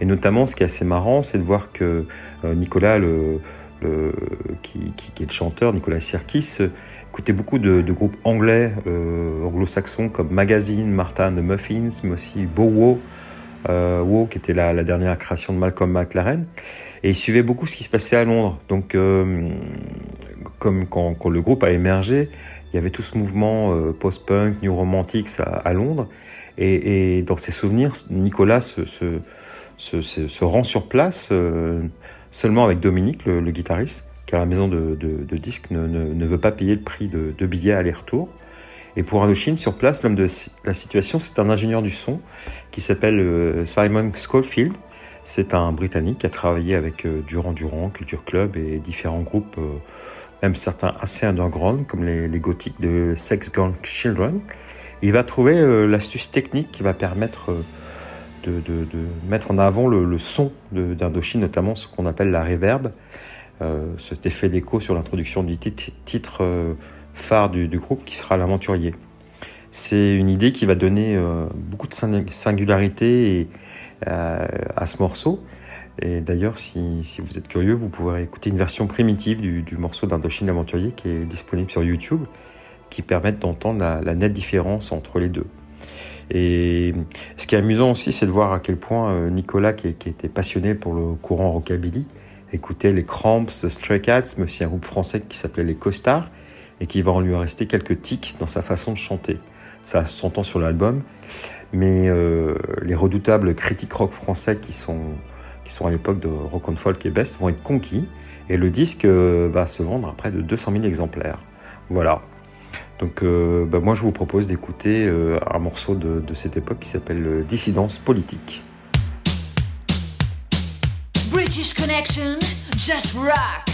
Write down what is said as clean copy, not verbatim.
Et notamment, ce qui est assez marrant, c'est de voir que Nicolas, qui est le chanteur, Nicolas Sirkis, écoutait beaucoup de groupes anglais, anglo-saxons, comme Magazine, Martha and the Muffins, mais aussi Bow Wow, qui était la dernière création de Malcolm McLaren. Et il suivait beaucoup ce qui se passait à Londres. Donc, comme quand le groupe a émergé, il y avait tout ce mouvement post-punk, new romantics à Londres. Et dans ses souvenirs, Nicolas se rend sur place seulement avec Dominique, le guitariste, car la maison de disques ne veut pas payer le prix de billets aller-retour. Et pour Indochine, sur place, l'homme de la situation, c'est un ingénieur du son qui s'appelle Simon Schofield. C'est un Britannique qui a travaillé avec Duran Duran, Culture Club et différents groupes, même certains assez underground, comme les gothiques de Sex Gang Children. Il va trouver l'astuce technique qui va permettre de mettre en avant le son d'Indochine, notamment ce qu'on appelle la reverb, cet effet d'écho sur l'introduction du titre phare du groupe qui sera l'Aventurier. C'est une idée qui va donner beaucoup de singularité à ce morceau. Et d'ailleurs, si vous êtes curieux, vous pourrez écouter une version primitive du morceau d'Indochine l'Aventurier qui est disponible sur YouTube, qui permettent d'entendre la nette différence entre les deux. Et ce qui est amusant aussi, c'est de voir à quel point Nicolas, qui était passionné pour le courant rockabilly, écoutait les Cramps, Stray Cats, mais aussi un groupe français qui s'appelait les Costards, et qui va en lui rester quelques tics dans sa façon de chanter. Ça s'entend sur l'album, mais les redoutables critiques rock français qui sont à l'époque de Rock and Folk et Best vont être conquis, et le disque va se vendre à près de 200 000 exemplaires. Voilà. Donc moi je vous propose d'écouter un morceau de cette époque qui s'appelle Dissidence politique. British Connection, just rock.